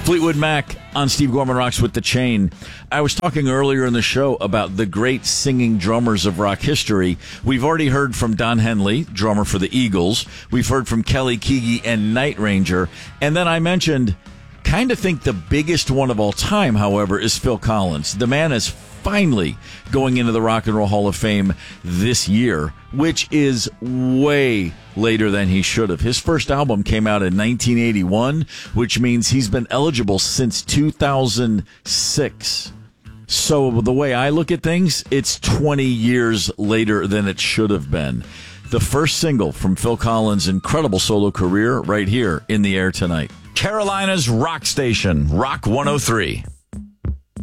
Fleetwood Mac on Steve Gorman Rocks with the Chain. I was talking earlier in the show about the great singing drummers of rock history. We've already heard from Don Henley, drummer for the Eagles. We've heard from Kelly Keagy and Night Ranger. And then I mentioned, kind of think the biggest one of all time, however, is Phil Collins. The man is finally going into the Rock and Roll Hall of Fame this year, which is way later than he should have. His first album came out in 1981, which means he's been eligible since 2006. So the way I look at things, it's 20 years later than it should have been. The first single from Phil Collins' incredible solo career right here in the air tonight. Carolina's rock station, Rock 103.